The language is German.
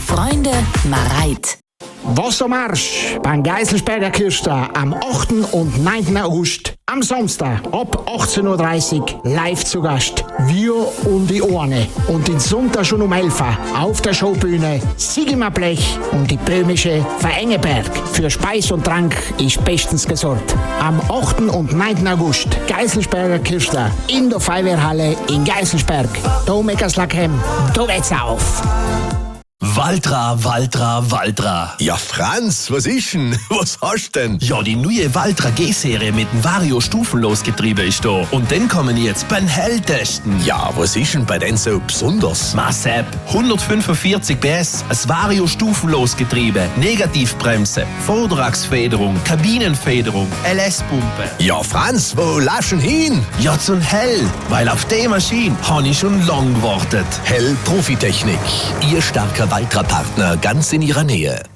Freunde Mareit. Wassermarsch beim Geiselsberger Küste am 8. und 9. August. Am Samstag ab 18.30 Uhr live zu Gast. Wir um die Ohren. Und den Sonntag schon um 11 Uhr auf der Showbühne Sigmar Blech und die böhmische Verengeberg. Für Speis und Trank ist bestens gesorgt. Am 8. und 9. August Geiselsberger Küste in der Feuerwehrhalle in Geiselsberg. Da meckers Lachem, da geht's auf. Valtra. Ja, Franz, was ist denn? Was hast denn? Ja, die neue Valtra G-Serie mit dem Vario Stufenlosgetriebe ist da. Und den kann man jetzt beim Hell testen. Ja, was ist denn bei denn so besonders? Massab, 145 PS, ein Vario Stufenlosgetriebe, Negativbremse, Vorderachsfederung, Kabinenfederung, LS-Pumpe. Ja, Franz, wo laufst du denn hin? Ja, zum Hell, weil auf die Maschine habe ich schon lang gewartet. Hell Profitechnik. Ihr starker Valtra-Partner ganz in ihrer Nähe.